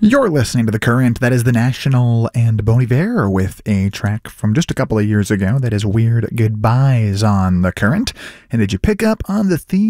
You're listening to The Current. That is The National and Bon Iver with a track from just a couple of years ago that is Weird Goodbyes on The Current. And did you pick up on the theme?